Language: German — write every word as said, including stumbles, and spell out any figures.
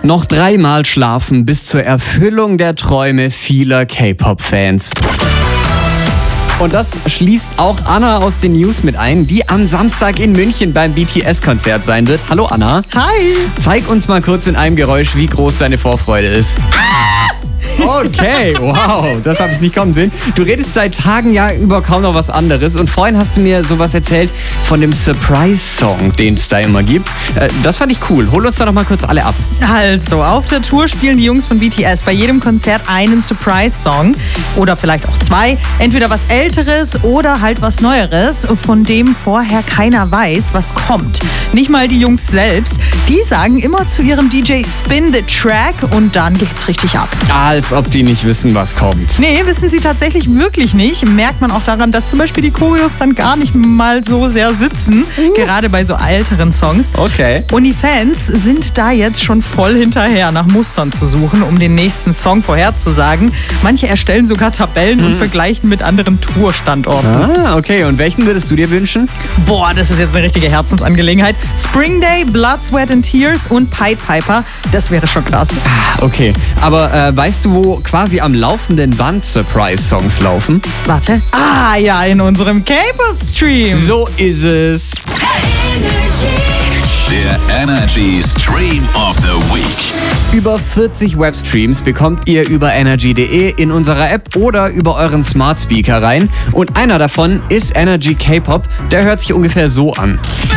Noch dreimal schlafen bis zur Erfüllung der Träume vieler K-Pop-Fans. Und das schließt auch Anna aus den News mit ein, die am Samstag in München beim B T S-Konzert sein wird. Hallo Anna. Hi. Zeig uns mal kurz in einem Geräusch, wie groß deine Vorfreude ist. Okay, wow, das habe ich nicht kommen sehen. Du redest seit Tagen ja über kaum noch was anderes und vorhin hast du mir sowas erzählt von dem Surprise-Song, den es da immer gibt. Das fand ich cool. Hol uns da noch mal kurz alle ab. Also, auf der Tour spielen die Jungs von B T S bei jedem Konzert einen Surprise-Song oder vielleicht auch zwei. Entweder was Älteres oder halt was Neueres, von dem vorher keiner weiß, was kommt. Nicht mal die Jungs selbst. Die sagen immer zu ihrem D J, spin the track und dann geht's richtig ab. Als ob die nicht wissen, was kommt. Nee, wissen sie tatsächlich wirklich nicht. Merkt man auch daran, dass zum Beispiel die Choreos dann gar nicht mal so sehr sitzen. Uh. Gerade bei so älteren Songs. Okay. Und die Fans sind da jetzt schon voll hinterher, nach Mustern zu suchen, um den nächsten Song vorherzusagen. Manche erstellen sogar Tabellen hm. und vergleichen mit anderen Tourstandorten. Ah, okay. Und welchen würdest du dir wünschen? Boah, das ist jetzt eine richtige Herzensangelegenheit. Spring Day, Blood, Sweat and Tears und Pied Piper. Das wäre schon krass. Ah, okay. Aber äh, weißt du, wo quasi am laufenden Band Surprise-Songs laufen? Warte. Ah, ja, in unserem K-Pop-Stream. So ist es. Der Energy Stream of the Week. Über vierzig Webstreams bekommt ihr über energy punkt de in unserer App oder über euren Smart Speaker rein. Und einer davon ist Energy K-Pop. Der hört sich ungefähr so an.